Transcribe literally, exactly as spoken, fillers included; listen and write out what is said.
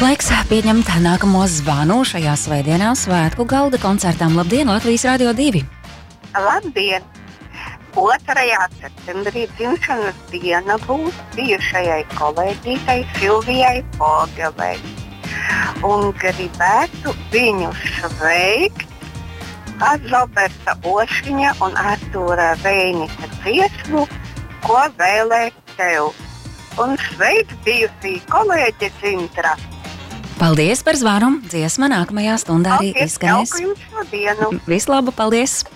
Laiks pieņemt nākamo zvanu šajā svētdienā svētku galda koncertām. Labdien, Latvijas Radio divi! Labdien! otrajā septembrī dzimšanas diena būs bijušajai kolēģītei Silvijai Pogelei. Un gribētu viņu sveikt ar Roberta Ošiņa un Artūra Reinika dziesmu, ko vēlēt tev. Un sveikt bijusī kolēģe Dzintra. Paldies par zvanu! Dziesma nākamajā stundā arī Paldies, izskanēs. jauku jums šo dienu! Vislaba, paldies!